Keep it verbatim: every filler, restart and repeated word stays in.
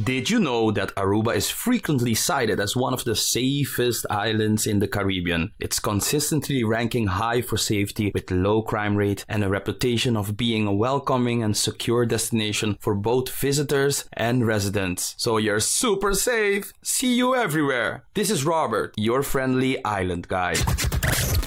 Did you know that Aruba is frequently cited as one of the safest islands in the Caribbean? It's consistently ranking high for safety with low crime rate and a reputation of being a welcoming and secure destination for both visitors and residents. So you're super safe. See you everywhere. This is Robert, your friendly island guide.